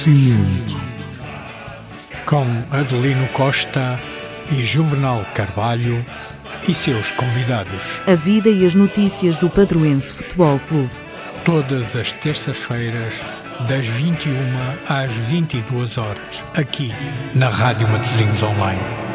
Conhecimento. Com Adelino Costa e Juvenal Carvalho e seus convidados. A vida e as notícias do Padroense Futebol Clube. Todas as terças-feiras, das 21 às 22 horas, aqui na Rádio Matosinhos Online.